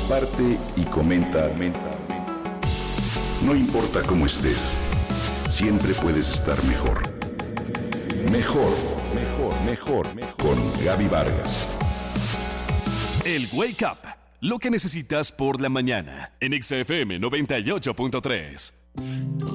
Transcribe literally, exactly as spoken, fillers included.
comparte y comenta. No importa cómo estés, siempre puedes estar mejor. Mejor, mejor, mejor, mejor. Con Gaby Vargas. El Wake Up, lo que necesitas por la mañana, en X F M noventa y ocho punto tres.